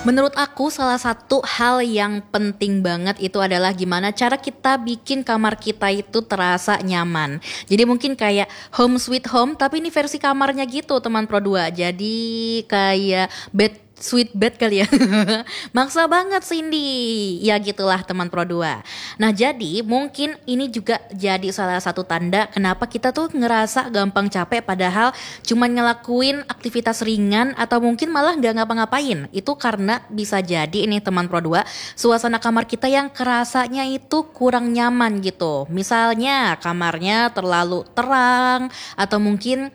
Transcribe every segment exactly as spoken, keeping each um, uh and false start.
Menurut aku salah satu hal yang penting banget itu adalah gimana cara kita bikin kamar kita itu terasa nyaman. Jadi mungkin kayak home sweet home tapi ini versi kamarnya gitu teman Pro dua. Jadi kayak bed sweet bed kali ya. Maksa banget Cindy. Ya gitulah teman Pro dua. Nah jadi mungkin ini juga jadi salah satu tanda kenapa kita tuh ngerasa gampang capek padahal cuman ngelakuin aktivitas ringan atau mungkin malah nggak ngapa-ngapain. Itu karena bisa jadi ini teman Pro dua suasana kamar kita yang kerasanya itu kurang nyaman gitu. Misalnya kamarnya terlalu terang atau mungkin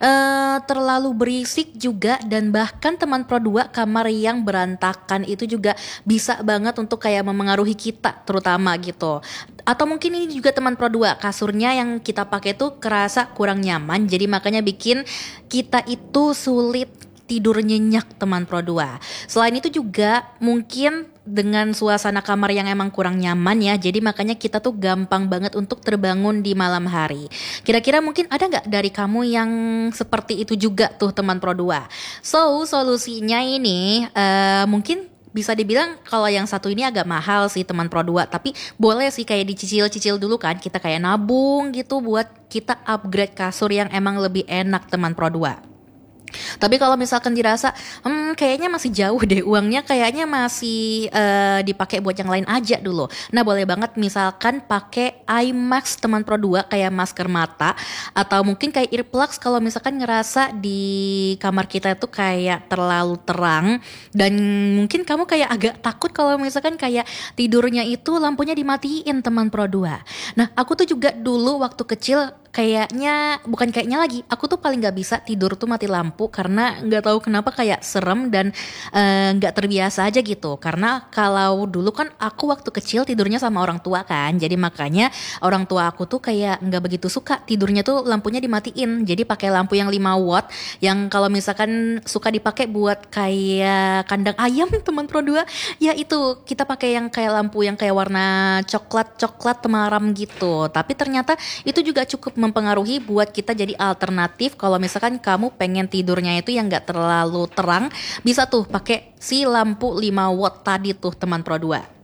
Uh, terlalu berisik juga dan bahkan teman Pro dua kamar yang berantakan itu juga bisa banget untuk kayak memengaruhi kita terutama gitu. Atau mungkin ini juga teman Pro dua kasurnya yang kita pakai tuh kerasa kurang nyaman jadi makanya bikin kita itu sulit tidur nyenyak teman Pro dua. Selain itu juga mungkin dengan suasana kamar yang emang kurang nyaman ya, jadi makanya kita tuh gampang banget untuk terbangun di malam hari. Kira-kira mungkin ada nggak dari kamu yang seperti itu juga tuh teman Pro dua? So solusinya ini uh, mungkin bisa dibilang kalau yang satu ini agak mahal sih teman Pro dua, tapi boleh sih kayak dicicil-cicil dulu kan, kita kayak nabung gitu buat kita upgrade kasur yang emang lebih enak teman Pro dua. Tapi kalau misalkan dirasa hmm, kayaknya masih jauh deh uangnya kayaknya masih uh, dipakai buat yang lain aja dulu. Nah boleh banget misalkan pakai eye mask teman Pro dua kayak masker mata atau mungkin kayak earplugs kalau misalkan ngerasa di kamar kita itu kayak terlalu terang dan mungkin kamu kayak agak takut kalau misalkan kayak tidurnya itu lampunya dimatiin teman Pro dua. Nah aku tuh juga dulu waktu kecil kayaknya bukan kayaknya lagi aku tuh paling nggak bisa tidur tuh mati lampu karena nggak tahu kenapa kayak serem dan nggak uh, terbiasa aja gitu karena kalau dulu kan aku waktu kecil tidurnya sama orang tua kan jadi makanya orang tua aku tuh kayak nggak begitu suka tidurnya tuh lampunya dimatiin jadi pakai lampu yang lima watt yang kalau misalkan suka dipakai buat kayak kandang ayam teman Pro dua ya itu kita pakai yang kayak lampu yang kayak warna coklat coklat temaram gitu tapi ternyata itu juga cukup mempengaruhi buat kita jadi alternatif kalau misalkan kamu pengen tidurnya itu yang gak terlalu terang bisa tuh pakai si lampu lima watt tadi tuh teman Pro dua.